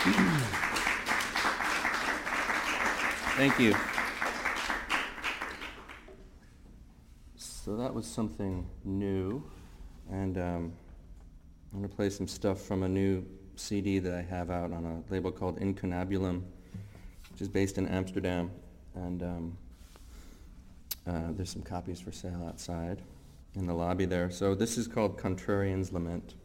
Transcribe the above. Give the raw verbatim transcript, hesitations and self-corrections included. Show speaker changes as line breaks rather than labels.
Thank you. So that was something new, and um, I'm going to play some stuff from a new C D that I have out on a label called Incunabulum, which is based in Amsterdam, and um, uh, there's some copies for sale outside in the lobby there. So this is called Contrarian's Lament.